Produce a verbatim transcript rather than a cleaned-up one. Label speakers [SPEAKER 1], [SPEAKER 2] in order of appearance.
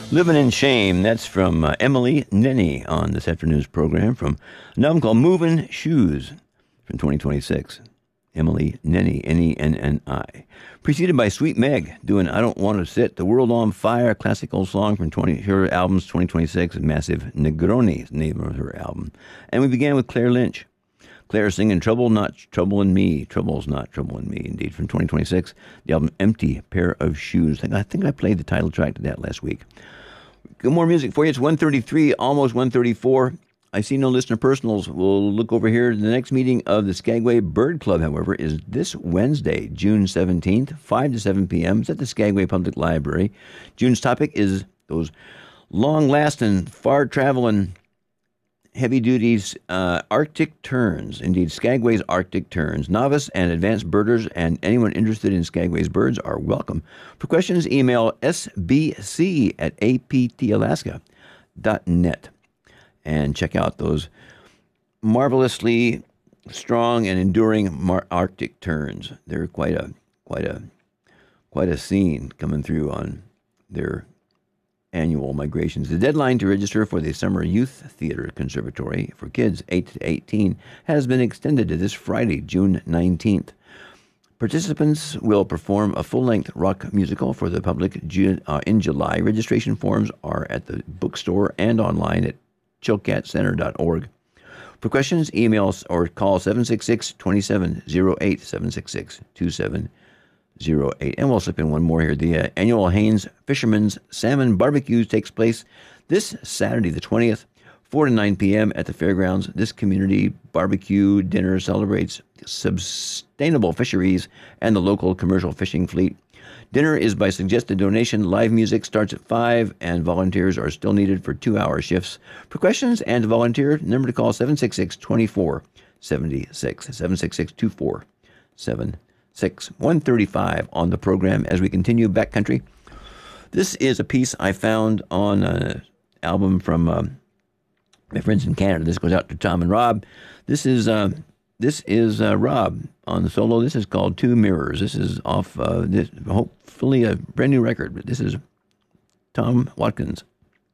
[SPEAKER 1] Living in Shame, that's from uh, Emily Nenny on this afternoon's program from an album called Movin' Shoes from twenty twenty-six. Emily Nenny, N E N N I. Preceded by Sweet Meg doing I Don't Want to Sit, The World on Fire, classical song from twenty, her album's twenty twenty-six, Massive Negroni, name of her album. And we began with Claire Lynch. Claire singing Trouble Not Trouble in Me. Trouble's Not Trouble in Me, indeed, from twenty twenty-six. The album Empty Pair of Shoes. I think I played the title track to that last week. Good more music for you. It's one thirty-three, almost one thirty-four. I see no listener personals. We'll look over here. The next meeting of the Skagway Bird Club, however, is this Wednesday, June seventeenth, five to seven p.m. It's at the Skagway Public Library. June's topic is those long-lasting, far-traveling, heavy-duty uh, Arctic terns. Indeed, Skagway's Arctic terns. Novice and advanced birders and anyone interested in Skagway's birds are welcome. For questions, email s b c at a p t alaska dot net. And check out those marvelously strong and enduring Mar- Arctic terns. They're quite a quite a quite a scene coming through on their annual migrations. The deadline to register for the Summer Youth Theater Conservatory for kids eight to eighteen has been extended to this Friday, June nineteenth. Participants will perform a full-length rock musical for the public June, uh, in July. Registration forms are at the bookstore and online at chilkat center dot org. For questions, email us or call seven six six, two seven zero eight, seven six six, two seven zero eight. And we'll slip in one more here. The uh, annual Haynes Fisherman's Salmon Barbecue takes place this Saturday, the twentieth, four to nine p.m. at the fairgrounds. This community barbecue dinner celebrates sustainable fisheries and the local commercial fishing fleet. Dinner is by suggested donation. Live music starts at five, and volunteers are still needed for two-hour shifts. For questions and to volunteer, number to call seven six six, two four seven six, seven six six, two four seven six. one thirty-five on the program as we continue Backcountry. This is a piece I found on an album from um, my friends in Canada. This goes out to Tom and Rob. This is uh, this is uh, Rob on the solo. This is called Two Mirrors. This is off uh, this hopefully a brand new record, but this is Tom Watkins.